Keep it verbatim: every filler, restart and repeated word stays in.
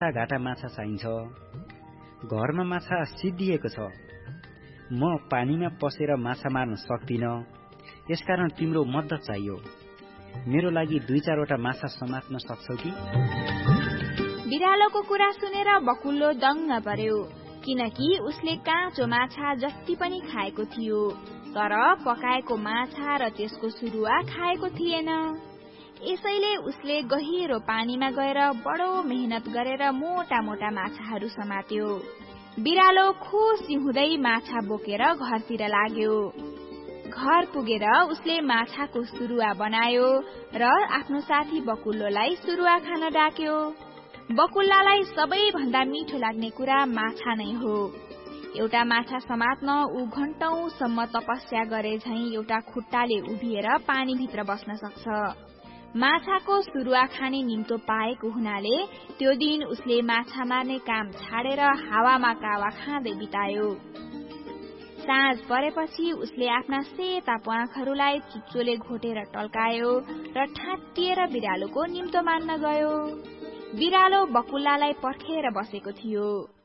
मोटाघाटा माछा चाहिन्छ। घरमा माछा सिद्धिएको छ। म पानीमा पसेर माछा मार्न सक्दिनँ, यसकारण तिम्रो मद्दत चाहियो। मेरो लागि दुई चारवटा माछा समात्न सक्छौ कि? बिरालोको कुरा सुनेर बकुल्लो दङ्ग पर्यो, किनकि उसले काँचो माछा जति पनि खाएको थियो, तर पकाएको माछा र त्यसको सुरुवा खाएको थिएन। यसैले उसले गहिरो पानीमा गएर बडो मेहनत गरेर मोटा मोटा माछाहरू समात्यो। बिरालो खुसी हुँदै माछा बोकेर घरतिर लाग्यो। घर पुगेर उसले माछाको सुरुवा बनायो र आफ्नो साथी बकुल्लोलाई सुरुवा खान डाक्यो। बकुल्लालाई सबैभन्दा मिठो लाग्ने कुरा माछा नै हो। एउटा माछा समात्न ऊ घण्टौंसम्म तपस्या गरे झैं एउटा खुट्टाले उभिएर पानीभित्र बस्न सक्छ। माछाको सुरुवा खाने निम्तो पाएको हुनाले त्यो दिन उसले माछा मार्ने काम छाडेर हावामा कावा खाँदै बितायो। साँझ परेपछि उसले आफ्ना सेता प्वाखहरूलाई चुच्चोले घोटेर टल्कायो र ठाट्टिएर बिरालोको निम्तो मान्न गयो। बिरालो बकुल्लालाई पर्खेर बसेको थियो।